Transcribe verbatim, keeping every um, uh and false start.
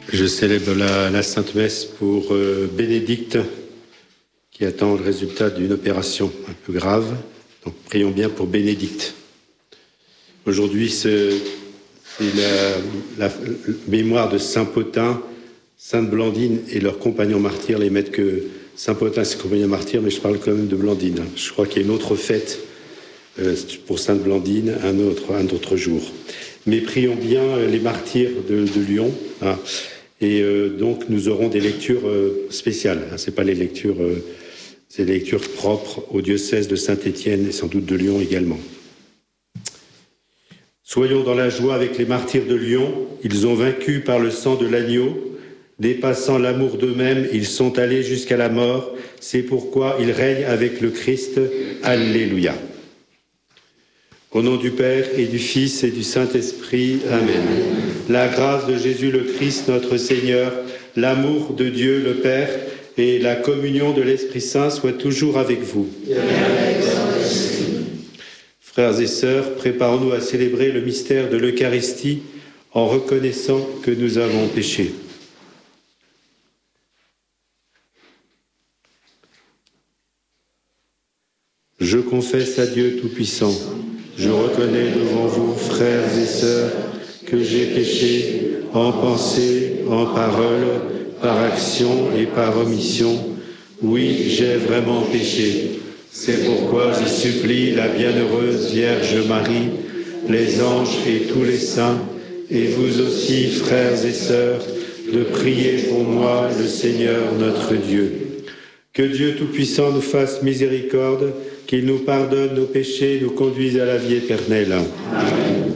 Je célèbre la, la Sainte Messe pour euh, Bénédicte, qui attend le résultat d'une opération un peu grave. Donc prions bien pour Bénédicte. Aujourd'hui, c'est la, la, la mémoire de Saint Pothin, Sainte Blandine et leurs compagnons martyrs. Les maîtres que Saint Pothin, c'est compagnon martyr, mais je parle quand même de Blandine. Je crois qu'il y a une autre fête euh, pour Sainte Blandine, un autre, un autre jour. Mais prions bien les martyrs de, de Lyon. Hein. Et euh, donc, nous aurons des lectures euh, spéciales. Hein. Ce n'est pas les lectures, euh, c'est des lectures propres au diocèse de Saint-Étienne et sans doute de Lyon également. Soyons dans la joie avec les martyrs de Lyon. Ils ont vaincu par le sang de l'agneau. Dépassant l'amour d'eux-mêmes, ils sont allés jusqu'à la mort. C'est pourquoi ils règnent avec le Christ. Alléluia. Au nom du Père et du Fils et du Saint-Esprit. Amen. La grâce de Jésus le Christ, notre Seigneur, l'amour de Dieu le Père et la communion de l'Esprit Saint soient toujours avec vous. Frères et sœurs, préparons-nous à célébrer le mystère de l'Eucharistie en reconnaissant que nous avons péché. Je confesse à Dieu Tout-Puissant, je reconnais devant vous, frères et sœurs, que j'ai péché en pensée, en parole, par action et par omission. Oui, j'ai vraiment péché. C'est pourquoi je supplie la bienheureuse Vierge Marie, les anges et tous les saints, et vous aussi, frères et sœurs, de prier pour moi, le Seigneur notre Dieu. Que Dieu Tout-Puissant nous fasse miséricorde, qu'il nous pardonne nos péchés et nous conduise à la vie éternelle. Amen.